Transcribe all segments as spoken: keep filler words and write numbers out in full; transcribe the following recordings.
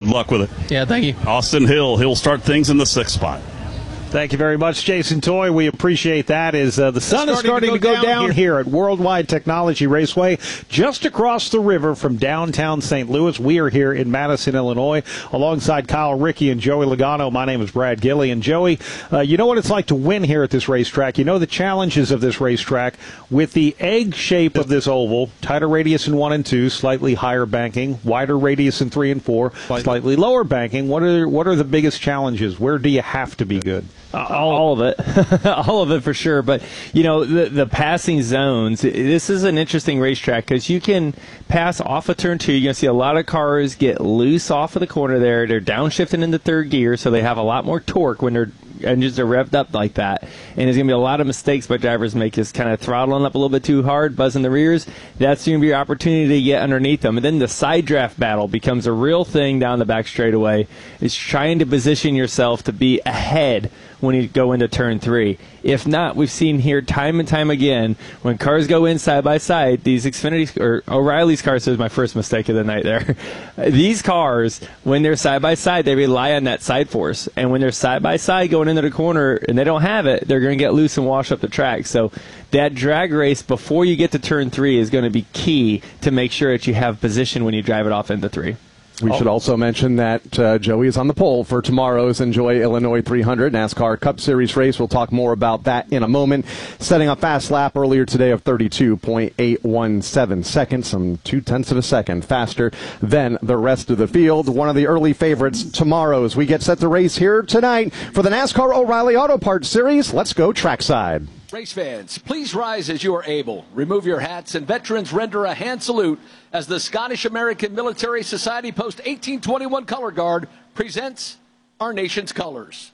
luck with it. Yeah, thank you. Austin Hill, he'll start things in the sixth spot. Thank you very much, Jason Toy. We appreciate that. As uh, the sun is starting to go, to go down, down here. here at Worldwide Technology Raceway, just across the river from downtown Saint Louis. We are here in Madison, Illinois, alongside Kyle Rickey and Joey Logano. My name is Brad Gilly. And Joey, uh, you know what it's like to win here at this racetrack. You know the challenges of this racetrack with the egg shape of this oval, tighter radius in one and two, slightly higher banking, wider radius in three and four, slightly, slightly lower banking. What are what are the biggest challenges? Where do you have to be good? Uh, all, all of it. all of it for sure. But, you know, the, the passing zones, this is an interesting racetrack because you can pass off of turn two. You're going to see a lot of cars get loose off of the corner there. They're downshifting into third gear, so they have a lot more torque when their engines are revved up like that. And there's going to be a lot of mistakes by drivers make, just kind of throttling up a little bit too hard, buzzing the rears. That's going to be your opportunity to get underneath them. And then the side draft battle becomes a real thing down the back straightaway. It's trying to position yourself to be ahead when you go into turn three. If not, we've seen here time and time again, when cars go in side by side, these Xfinity, or O'Reilly's cars, this was my first mistake of the night there. These cars, when they're side by side, they rely on that side force. And when they're side by side going into the corner and they don't have it, they're going to get loose and wash up the track. So that drag race before you get to turn three is going to be key to make sure that you have position when you drive it off into three. We oh. should also mention that uh, Joey is on the pole for tomorrow's Enjoy Illinois three hundred NASCAR Cup Series race. We'll talk more about that in a moment. Setting a fast lap earlier today of thirty-two point eight one seven seconds, some two-tenths of a second faster than the rest of the field. One of the early favorites tomorrow as we get set to race here tonight for the NASCAR O'Reilly Auto Parts Series. Let's go trackside. Race fans, please rise as you are able. Remove your hats, and veterans render a hand salute as the Scottish American Military Society Post eighteen twenty-one Color Guard presents our nation's colors.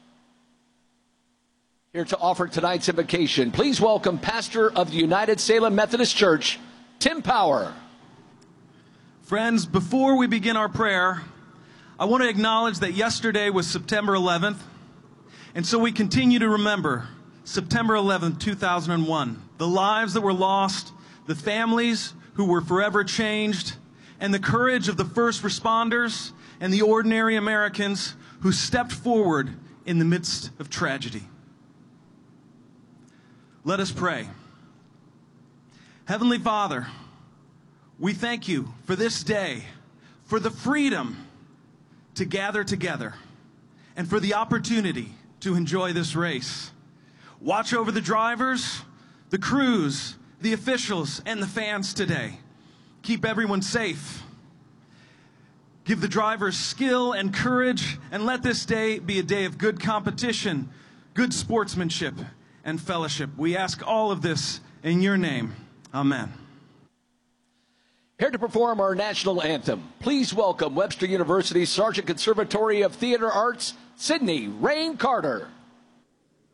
Here to offer tonight's invocation, please welcome Pastor of the United Salem Methodist Church, Tim Power. Friends, before we begin our prayer, I want to acknowledge that yesterday was September eleventh, and so we continue to remember September eleventh, two thousand one, the lives that were lost, the families who were forever changed, and the courage of the first responders and the ordinary Americans who stepped forward in the midst of tragedy. Let us pray. Heavenly Father, we thank you for this day, for the freedom to gather together, and for the opportunity to enjoy this race. Watch over the drivers, the crews, the officials, and the fans today. Keep everyone safe. Give the drivers skill and courage, and let this day be a day of good competition, good sportsmanship, and fellowship. We ask all of this in your name. Amen. Here to perform our national anthem, please welcome Webster University Sargent Conservatory of Theater Arts, Sydney Rain Carter.